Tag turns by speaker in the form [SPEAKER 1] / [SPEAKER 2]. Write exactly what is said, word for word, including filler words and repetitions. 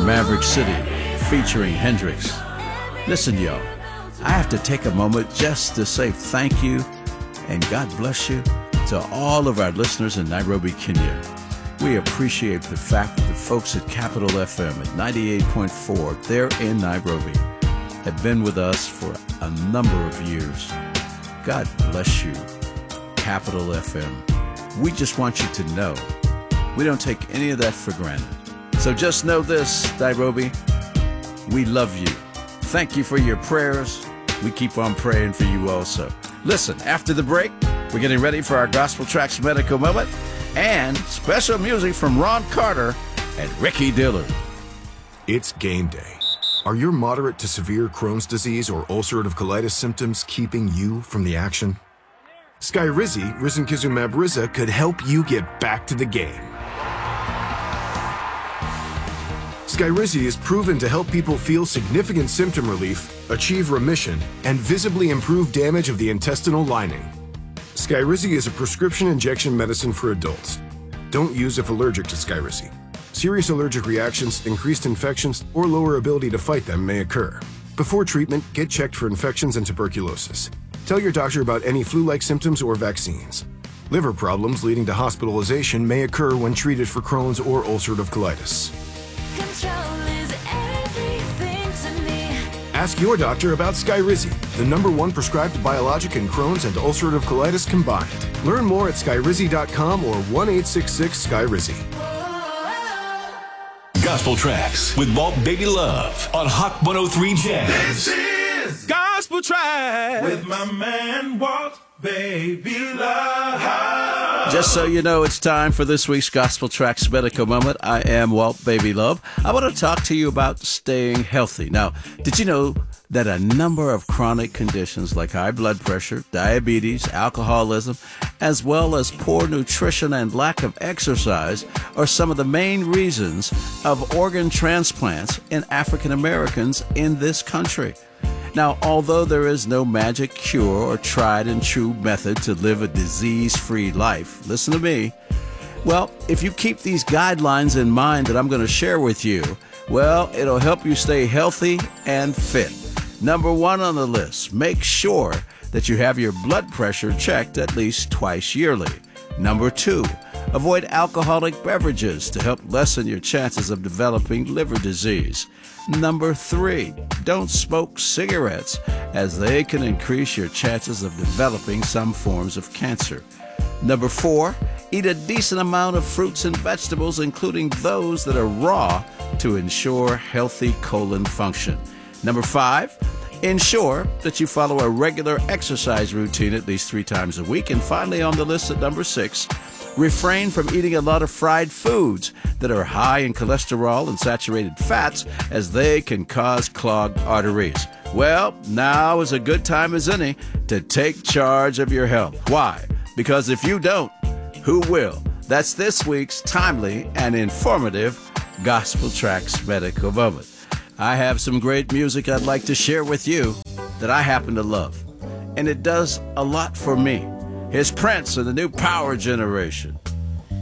[SPEAKER 1] Maverick City, featuring Hendrix. Listen, y'all, I have to take a moment just to say thank you and God bless you to all of our listeners in Nairobi, Kenya. We appreciate the fact that the folks at Capital F M at ninety-eight point four, there in Nairobi, have been with us for a number of years. God bless you, Capital F M. We just want you to know we don't take any of that for granted. So just know this, Nairobi, we love you. Thank you for your prayers. We keep on praying for you also. Listen, after the break, we're getting ready for our Gospel Tracks Medical Moment and special music from Ron Carter and Ricky Dillard.
[SPEAKER 2] It's game day. Are your moderate to severe Crohn's disease or ulcerative colitis symptoms keeping you from the action? Skyrizi, risankizumab Riza, could help you get back to the game. Skyrizi is proven to help people feel significant symptom relief, achieve remission, and visibly improve damage of the intestinal lining. Skyrizi is a prescription injection medicine for adults. Don't use if allergic to Skyrizi. Serious allergic reactions, increased infections, or lower ability to fight them may occur. Before treatment, get checked for infections and tuberculosis. Tell your doctor about any flu-like symptoms or vaccines. Liver problems leading to hospitalization may occur when treated for Crohn's or ulcerative colitis.
[SPEAKER 3] Control is everything to me.
[SPEAKER 2] Ask your doctor about Skyrizi, the number one prescribed biologic in Crohn's and ulcerative colitis combined. Learn more at skyrizi dot com or one eight six six Skyrizi.
[SPEAKER 4] Gospel Tracks with Walt Baby Love on Hot one oh three Jazz.
[SPEAKER 5] This is Gospel Tracks with my man Walt Baby Love.
[SPEAKER 1] Just so you know, it's time for this week's Gospel Tracks Medical Moment. I am Walt Baby Love. I want to talk to you about staying healthy. Now, did you know that a number of chronic conditions like high blood pressure, diabetes, alcoholism, as well as poor nutrition and lack of exercise are some of the main reasons of organ transplants in African Americans in this country? Now, although there is no magic cure or tried and true method to live a disease-free life, listen to me, well, if you keep these guidelines in mind that I'm going to share with you, well, it'll help you stay healthy and fit. Number one on the list, make sure that you have your blood pressure checked at least twice yearly. Number two, avoid alcoholic beverages to help lessen your chances of developing liver disease. Number three, don't smoke cigarettes, as they can increase your chances of developing some forms of cancer. Number four, eat a decent amount of fruits and vegetables, including those that are raw, to ensure healthy colon function. Number five, ensure that you follow a regular exercise routine at least three times a week. And finally, on the list at number six, refrain from eating a lot of fried foods that are high in cholesterol and saturated fats, as they can cause clogged arteries. Well, now is a good time as any to take charge of your health. Why? Because if you don't, who will? That's this week's timely and informative Gospel Tracks Medical Moment. I have some great music I'd like to share with you that I happen to love, and it does a lot for me. Here's Prince and the New Power Generation.